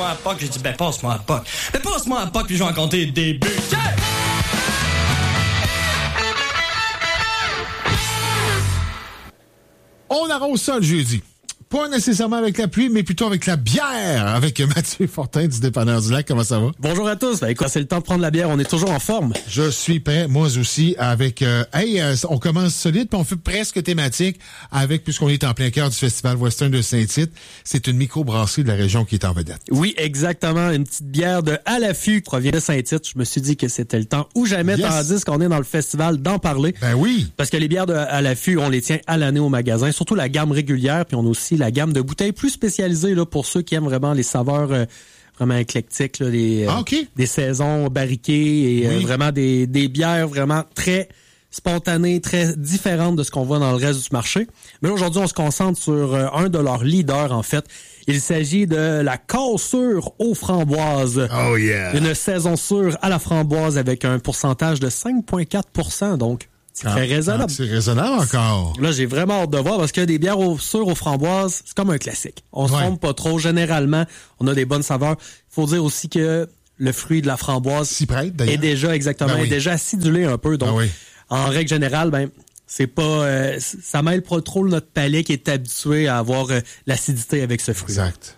passe-moi un POC. J'ai dit, ben, passe-moi un POC. Ben, passe-moi un POC, puis je vais en compter des buts. Yeah! On arrose ça le jeudi. Pas nécessairement avec la pluie, mais plutôt avec la bière. Avec Mathieu Fortin du Dépanneur du Lac. Comment ça va? Bonjour à tous. Écoute, c'est le temps de prendre la bière. On est toujours en forme. Je suis prêt, moi aussi, avec... on commence solide, puis on fait presque thématique avec, puisqu'on est en plein cœur du Festival Western de Saint-Tite, c'est une microbrasserie de la région qui est en vedette. Oui, exactement. Une petite bière de À l'affût qui provient de Saint-Tite. Je me suis dit que c'était le temps ou jamais, tandis qu'on est dans le festival, d'en parler. Ben oui. Parce que les bières de À l'affût, on les tient à l'année au magasin, surtout la gamme régulière, puis on a aussi la gamme de bouteilles plus spécialisées là, pour ceux qui aiment vraiment les saveurs vraiment éclectiques, là, des saisons barriquées et vraiment des bières vraiment très spontanées, très différentes de ce qu'on voit dans le reste du marché. Mais là, aujourd'hui, on se concentre sur un de leurs leaders, en fait. Il s'agit de la Cassure aux framboises. Oh yeah! Une saison sûre à la framboise avec un pourcentage de 5,4 %, donc c'est très raisonnable. C'est raisonnable encore. Là, j'ai vraiment hâte de voir parce que des bières sûres aux framboises, c'est comme un classique. On se trompe pas trop. Généralement, on a des bonnes saveurs. Il faut dire aussi que le fruit de la framboise s'y prête, d'ailleurs. est déjà est déjà acidulé un peu. Donc, en règle générale, c'est pas ça mêle pas trop notre palais qui est habitué à avoir l'acidité avec ce fruit. Exact.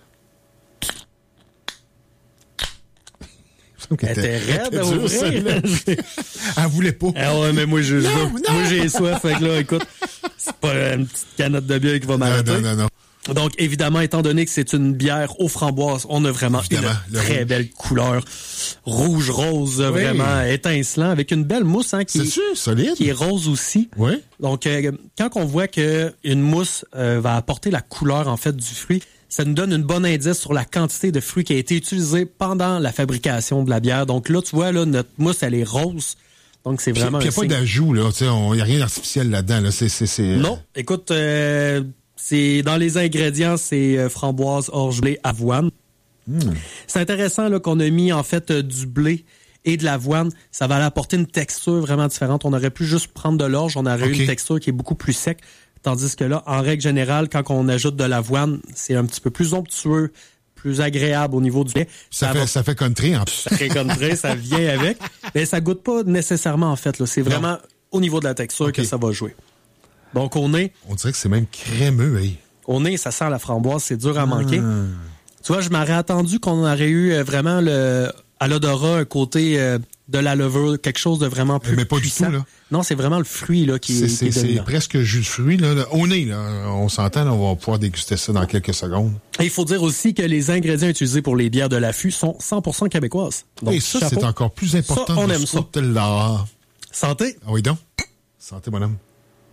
Elle était raide à ouvrir. Elle voulait pas. Ah ouais, mais moi, j'ai soif. Fait que là, écoute, c'est pas une petite canette de bière qui va m'arrêter. Non. Donc, évidemment, étant donné que c'est une bière aux framboises, on a vraiment une très belle couleur rouge-rose, vraiment étincelant, avec une belle mousse qui est rose aussi. Oui. Donc, quand on voit que une mousse va apporter la couleur, en fait, du fruit, ça nous donne une bonne indice sur la quantité de fruits qui a été utilisée pendant la fabrication de la bière. Donc là, tu vois, là, notre mousse, elle est rose. Donc, c'est vraiment... Puis il n'y a pas d'ajout, là. Il n'y a rien d'artificiel là-dedans. Là. Non. Écoute, c'est dans les ingrédients, c'est framboise, orge, blé, avoine. C'est intéressant là, qu'on a mis, en fait, du blé et de l'avoine. Ça va apporter une texture vraiment différente. On aurait pu juste prendre de l'orge. On aurait eu une texture qui est beaucoup plus sec. Tandis que là, en règle générale, quand on ajoute de l'avoine, c'est un petit peu plus onctueux, plus agréable au niveau du lait. Ça fait country, en plus. Ça fait country, ça vient avec. Mais ça goûte pas nécessairement, en fait. Là. C'est vraiment au niveau de la texture que ça va jouer. Donc, on dirait que c'est même crémeux, hey. Au nez, ça sent la framboise, c'est dur à manquer. Tu vois, je m'aurais attendu qu'on aurait eu vraiment à l'odorat un côté de la levure, quelque chose de vraiment plus puissant. Du tout, là. Non, c'est vraiment le fruit là qui est c'est presque jus de fruit. Là. Au nez, là, on s'entend, là, on va pouvoir déguster ça dans quelques secondes. Et il faut dire aussi que les ingrédients utilisés pour les bières de l'affût sont 100% québécoises. Donc, et ça, c'est encore plus important. Ça, on aime ça. Santé. Ah oui, donc. Santé, mon homme.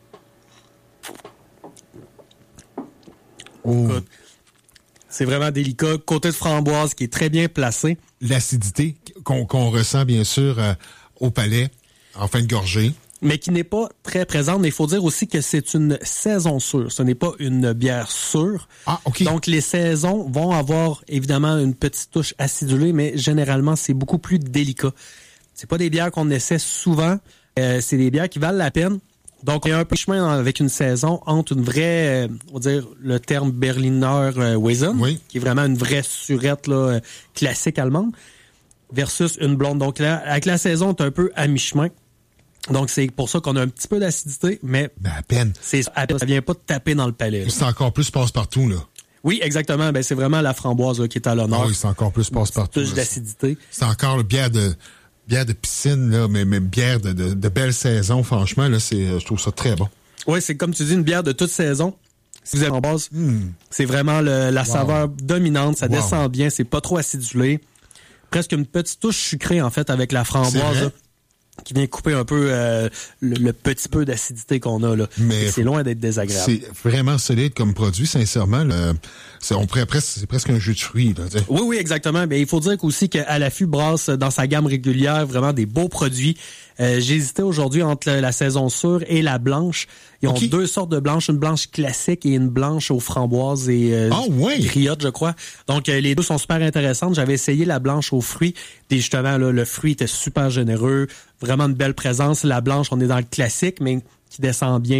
Écoute, c'est vraiment délicat. Côté de framboise qui est très bien placé. L'acidité qu'on ressent, bien sûr, au palais, en fin de gorgée. Mais qui n'est pas très présente. Mais il faut dire aussi que c'est une saison sûre. Ce n'est pas une bière sûre. Ah, OK. Donc, les saisons vont avoir, évidemment, une petite touche acidulée, mais généralement, c'est beaucoup plus délicat. C'est pas des bières qu'on essaie souvent. C'est des bières qui valent la peine. Donc, il y a un peu de chemin avec une saison entre une vraie, on va dire le terme Berliner Weizen, qui est vraiment une vraie surette là, classique allemande, versus une blonde. Donc, là, avec la saison, on est un peu à mi-chemin. Donc, c'est pour ça qu'on a un petit peu d'acidité, mais à peine. Ça vient pas de taper dans le palais. Là. C'est encore plus passe-partout, là. Oui, exactement. Ben, c'est vraiment la framboise là, qui est à l'honneur. Ah oui, c'est encore plus passe-partout. Touche d'acidité. C'est encore le bière de piscine, là, mais bière de belle saison, franchement, là, je trouve ça très bon. Oui, c'est comme tu dis, une bière de toute saison. Si vous avez en base, c'est vraiment la saveur dominante. Ça descend bien, c'est pas trop acidulé. Presque une petite touche sucrée, en fait, avec la framboise. Qui vient couper un peu le petit peu d'acidité qu'on a là. Mais c'est loin d'être désagréable. C'est vraiment solide comme produit, sincèrement. C'est presque un jus de fruits. Là, oui, exactement. Mais il faut dire aussi qu'à l'affût brasse dans sa gamme régulière vraiment des beaux produits. J'hésitais aujourd'hui entre la saison sûre et la blanche. Ils ont deux sortes de blanches, une blanche classique et une blanche aux framboises et griottes, je crois. Donc, les deux sont super intéressantes. J'avais essayé la blanche aux fruits. Puis justement, là, le fruit était super généreux. Vraiment une belle présence. La blanche, on est dans le classique, mais qui descend bien.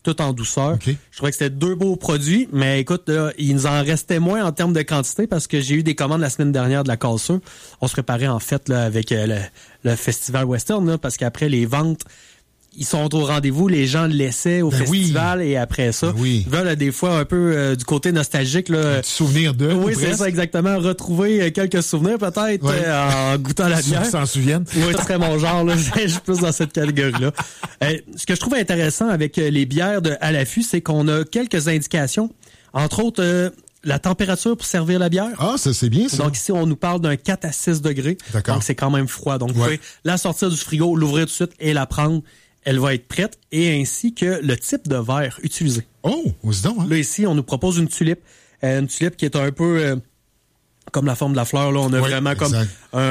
tout en douceur. Okay. Je trouvais que c'était 2 beaux produits, mais écoute, là, il nous en restait moins en termes de quantité parce que j'ai eu des commandes la semaine dernière de la cassure. On se préparait en fait là avec le festival western, là, parce qu'après les ventes, ils sont au rendez-vous, les gens l'essaient au festival et après ça, ils veulent des fois un peu du côté nostalgique. Là, un petit souvenir de. Oui, c'est ça exactement. Retrouver quelques souvenirs peut-être en goûtant la bière. S'en souviennent. Oui, ce serait mon genre. Là. Je suis plus dans cette catégorie-là. Ce que je trouve intéressant avec les bières de À l'affût, c'est qu'on a quelques indications. Entre autres, la température pour servir la bière. Ah, ça c'est bien ça. Donc ici, on nous parle d'un 4 à 6 degrés. D'accord. Donc c'est quand même froid. Donc vous pouvez la sortir du frigo, l'ouvrir tout de suite et la prendre. Elle va être prête, et ainsi que le type de verre utilisé. Oh, c'est donc, hein? Là, ici, on nous propose une tulipe qui est un peu comme la forme de la fleur. Là, on a vraiment exact. comme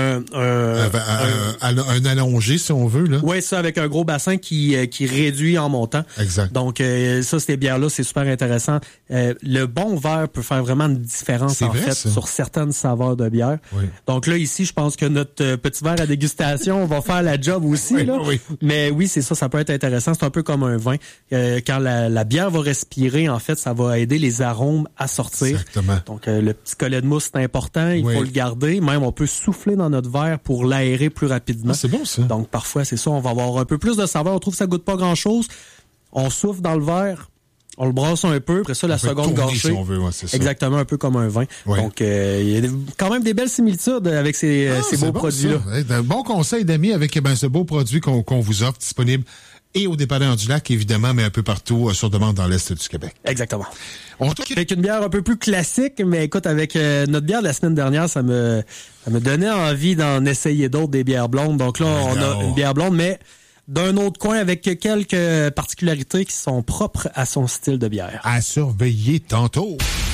un allongé, si on veut. Là. Oui, ça, avec un gros bassin qui réduit en montant. Exact. Donc, ça, ces bières-là, c'est super intéressant. Le bon verre peut faire vraiment une différence, sur certaines saveurs de bière. Oui. Donc là, ici, je pense que notre petit verre à dégustation va faire la job aussi. Oui, là. Oui. Mais oui, c'est ça peut être intéressant. C'est un peu comme un vin. Quand la bière va respirer, en fait, ça va aider les arômes à sortir. Exactement. Donc, le petit collet de mousse, c'est important. Il faut le garder. Même, on peut souffler dans notre verre pour l'aérer plus rapidement. Ah, c'est bon, ça. Donc, parfois, c'est ça. On va avoir un peu plus de saveur. On trouve que ça goûte pas grand-chose. On souffle dans le verre. On le brasse un peu. Après ça, la seconde gorgée. Si on veut, c'est ça. Exactement, un peu comme un vin. Oui. Donc, il y a quand même des belles similitudes avec ces beaux produits-là. Un bon conseil d'amis avec ce beau produit qu'on vous offre, disponible et au dépanneur du Lac, évidemment, mais un peu partout sur demande dans l'Est du Québec. Exactement. Avec une bière un peu plus classique, mais écoute, avec notre bière de la semaine dernière, ça me donnait envie d'en essayer d'autres, des bières blondes. Donc là, on a une bière blonde, mais d'un autre coin avec quelques particularités qui sont propres à son style de bière. À surveiller tantôt.